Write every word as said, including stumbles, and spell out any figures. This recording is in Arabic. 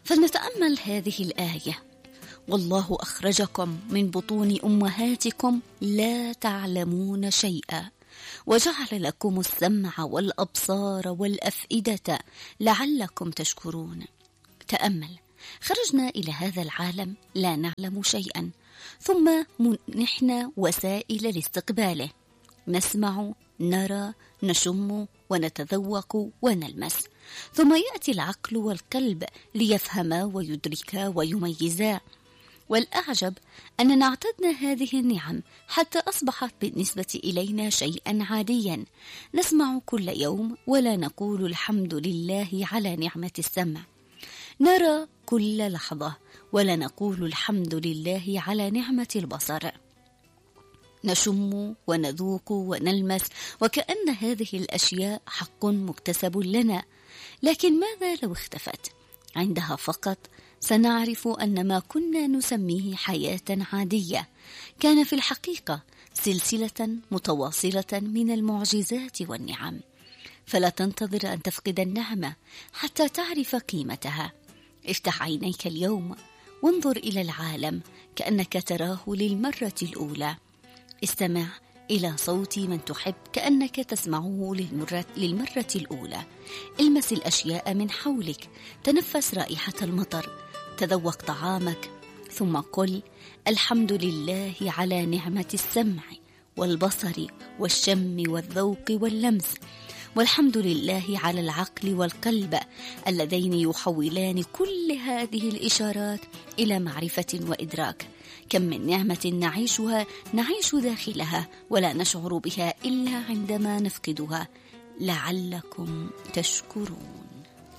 فلنتأمل هذه الآية: والله أخرجكم من بطون أمهاتكم لا تعلمون شيئا وجعل لكم السمع والأبصار والأفئدة لعلكم تشكرون. تأمل، خرجنا إلى هذا العالم لا نعلم شيئا، ثم منحنا وسائل لاستقباله، نسمع، نرى، نشم ونتذوق ونلمس، ثم يأتي العقل والقلب ليفهما ويدركا ويميزا. والأعجب أننا اعتدنا هذه النعم حتى أصبحت بالنسبة إلينا شيئا عاديا، نسمع كل يوم ولا نقول الحمد لله على نعمة السمع، نرى كل لحظة ولا نقول الحمد لله على نعمة البصر، نشم ونذوق ونلمس وكأن هذه الأشياء حق مكتسب لنا. لكن ماذا لو اختفت؟ عندها فقط سنعرف أن ما كنا نسميه حياة عادية كان في الحقيقة سلسلة متواصلة من المعجزات والنعم. فلا تنتظر أن تفقد النعمة حتى تعرف قيمتها. افتح عينيك اليوم وانظر إلى العالم كأنك تراه للمرة الأولى. استمع إلى صوت من تحب كأنك تسمعه للمرة, للمرة الأولى. المس الأشياء من حولك، تنفس رائحة المطر، تذوق طعامك، ثم قل الحمد لله على نعمة السمع والبصر والشم والذوق واللمس، والحمد لله على العقل والقلب اللذين يحولان كل هذه الإشارات إلى معرفة وإدراك. كم من نعمة نعيشها نعيش داخلها ولا نشعر بها إلا عندما نفقدها. لعلكم تشكرون.